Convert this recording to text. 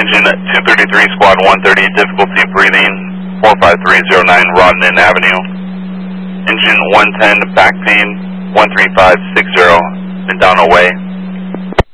engine 233, squad 130, difficulty breathing, 45309 Rodman Avenue. Engine 110, back pain, 13560, been down away.